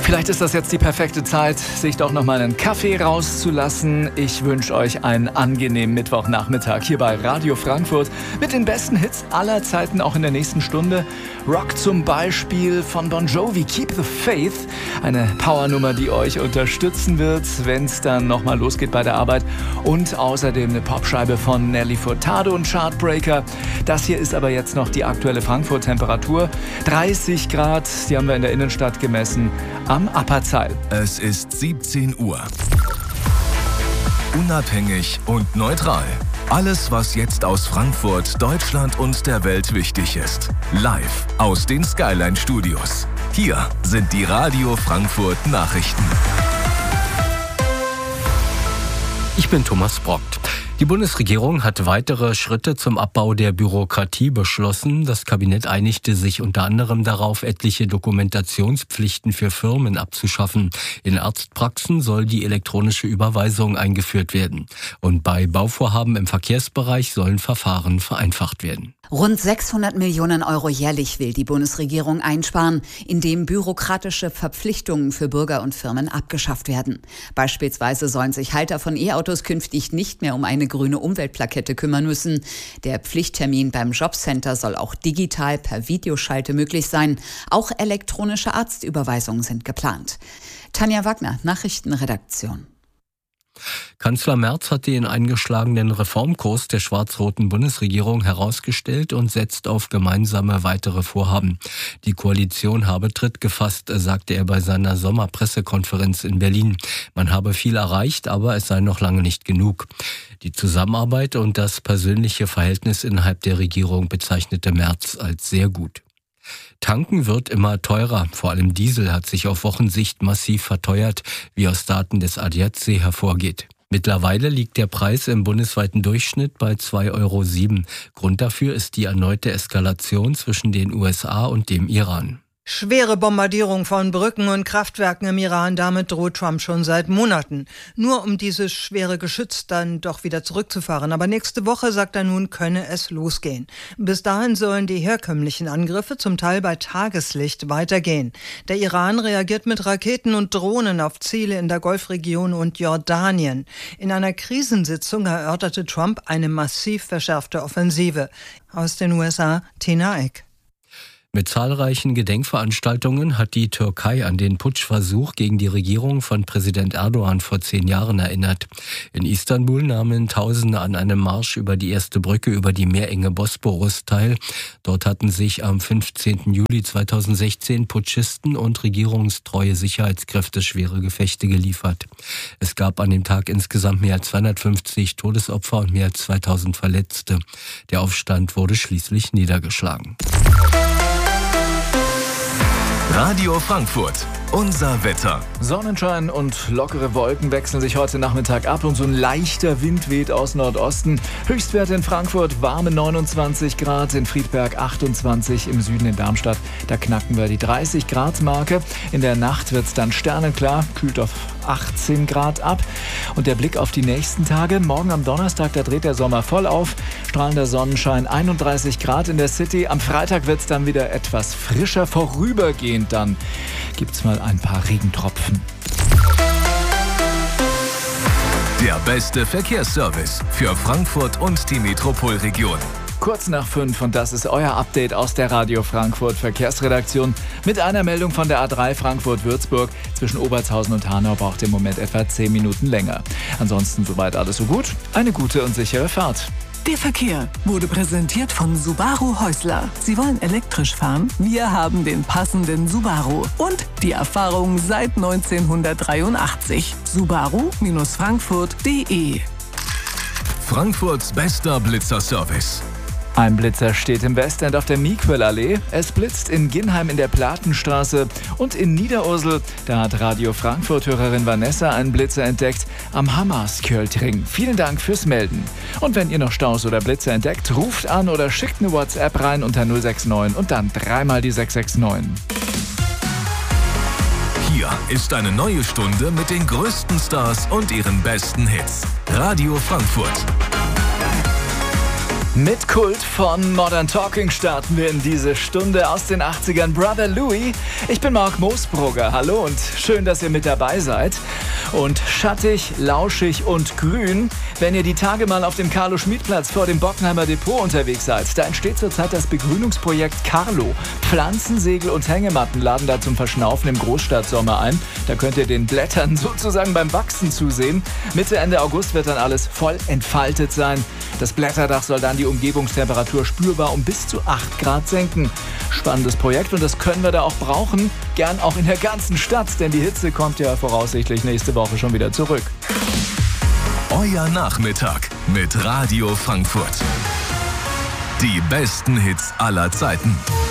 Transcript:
Vielleicht ist das jetzt die perfekte Zeit, sich doch nochmal einen Kaffee rauszulassen. Ich wünsche euch einen angenehmen Mittwochnachmittag hier bei Radio Frankfurt mit den besten Hits aller Zeiten, auch in der nächsten Stunde. Rock zum Beispiel von Bon Jovi, Keep the Faith. Eine Powernummer, die euch unterstützen wird, wenn es dann nochmal losgeht bei der Arbeit. Und außerdem eine Popscheibe von Nelly Furtado und Chartbreaker. Das hier ist aber jetzt noch die aktuelle Frankfurt-Temperatur. 30 Grad, die haben wir in der Innenstadt gemessen, am Apperzeil. Es ist 17 Uhr. Unabhängig und neutral. Alles, was jetzt aus Frankfurt, Deutschland und der Welt wichtig ist. Live aus den Skyline Studios. Hier sind die Radio Frankfurt Nachrichten. Ich bin Thomas Brockt. Die Bundesregierung hat weitere Schritte zum Abbau der Bürokratie beschlossen. Das Kabinett einigte sich unter anderem darauf, etliche Dokumentationspflichten für Firmen abzuschaffen. In Arztpraxen soll die elektronische Überweisung eingeführt werden. Und bei Bauvorhaben im Verkehrsbereich sollen Verfahren vereinfacht werden. Rund 600 Millionen Euro jährlich will die Bundesregierung einsparen, indem bürokratische Verpflichtungen für Bürger und Firmen abgeschafft werden. Beispielsweise sollen sich Halter von E-Autos künftig nicht mehr um eine grüne Umweltplakette kümmern müssen. Der Pflichttermin beim Jobcenter soll auch digital per Videoschalte möglich sein. Auch elektronische Arztüberweisungen sind geplant. Tanja Wagner, Nachrichtenredaktion. Kanzler Merz hat den eingeschlagenen Reformkurs der schwarz-roten Bundesregierung herausgestellt und setzt auf gemeinsame weitere Vorhaben. Die Koalition habe Tritt gefasst, sagte er bei seiner Sommerpressekonferenz in Berlin. Man habe viel erreicht, aber es sei noch lange nicht genug. Die Zusammenarbeit und das persönliche Verhältnis innerhalb der Regierung bezeichnete Merz als sehr gut. Tanken wird immer teurer. Vor allem Diesel hat sich auf Wochensicht massiv verteuert, wie aus Daten des ADAC hervorgeht. Mittlerweile liegt der Preis im bundesweiten Durchschnitt bei 2,07 €. Grund dafür ist die erneute Eskalation zwischen den USA und dem Iran. Schwere Bombardierung von Brücken und Kraftwerken im Iran, damit droht Trump schon seit Monaten. Nur um dieses schwere Geschütz dann doch wieder zurückzufahren. Aber nächste Woche, sagt er nun, könne es losgehen. Bis dahin sollen die herkömmlichen Angriffe zum Teil bei Tageslicht weitergehen. Der Iran reagiert mit Raketen und Drohnen auf Ziele in der Golfregion und Jordanien. In einer Krisensitzung erörterte Trump eine massiv verschärfte Offensive. Aus den USA, Tina Eck. Mit zahlreichen Gedenkveranstaltungen hat die Türkei an den Putschversuch gegen die Regierung von Präsident Erdogan vor 10 Jahren erinnert. In Istanbul nahmen Tausende an einem Marsch über die erste Brücke über die meerenge Bosporus teil. Dort hatten sich am 15. Juli 2016 Putschisten und regierungstreue Sicherheitskräfte schwere Gefechte geliefert. Es gab an dem Tag insgesamt mehr als 250 Todesopfer und mehr als 2000 Verletzte. Der Aufstand wurde schließlich niedergeschlagen. Radio Frankfurt, unser Wetter. Sonnenschein und lockere Wolken wechseln sich heute Nachmittag ab und so ein leichter Wind weht aus Nordosten. Höchstwerte in Frankfurt warme 29 Grad, in Friedberg 28, im Süden in Darmstadt, da knacken wir die 30 Grad Marke. In der Nacht wird es dann sternenklar, kühlt auf 18 Grad ab. Und der Blick auf die nächsten Tage. Morgen am Donnerstag, da dreht der Sommer voll auf. Strahlender Sonnenschein, 31 Grad in der City. Am Freitag wird es dann wieder etwas frischer. Vorübergehend dann gibt es mal ein paar Regentropfen. Der beste Verkehrsservice für Frankfurt und die Metropolregion. Kurz nach 5 und das ist euer Update aus der Radio Frankfurt Verkehrsredaktion. Mit einer Meldung von der A3 Frankfurt-Würzburg. Zwischen Obertshausen und Hanau braucht im Moment etwa 10 Minuten länger. Ansonsten soweit alles so gut. Eine gute und sichere Fahrt. Der Verkehr wurde präsentiert von Subaru Häusler. Sie wollen elektrisch fahren? Wir haben den passenden Subaru. Und die Erfahrung seit 1983. Subaru-Frankfurt.de. Frankfurts bester Blitzerservice. Ein Blitzer steht im Westend auf der Miquel-Allee. Es blitzt in Ginheim in der Platenstraße und in Niederursel. Da hat Radio Frankfurt-Hörerin Vanessa einen Blitzer entdeckt am Hammerskjöldring. Vielen Dank fürs Melden. Und wenn ihr noch Staus oder Blitzer entdeckt, ruft an oder schickt eine WhatsApp rein unter 069 und dann dreimal die 669. Hier ist eine neue Stunde mit den größten Stars und ihren besten Hits. Radio Frankfurt. Mit Kult von Modern Talking starten wir in diese Stunde aus den 80ern. Brother Louie, ich bin Mark Moosbrugger. Hallo und schön, dass ihr mit dabei seid. Und schattig, lauschig und grün, wenn ihr die Tage mal auf dem Carlo-Schmid-Platz vor dem Bockenheimer Depot unterwegs seid. Da entsteht zurzeit das Begrünungsprojekt Carlo. Pflanzen, Segel und Hängematten laden da zum Verschnaufen im Großstadtsommer ein. Da könnt ihr den Blättern sozusagen beim Wachsen zusehen. Mitte, Ende August wird dann alles voll entfaltet sein. Das Blätterdach soll dann die Umgebungstemperatur spürbar um bis zu 8 Grad senken. Spannendes Projekt und das können wir da auch brauchen. Gern auch in der ganzen Stadt, denn die Hitze kommt ja voraussichtlich nächste Woche schon wieder zurück. Euer Nachmittag mit Radio Frankfurt. Die besten Hits aller Zeiten.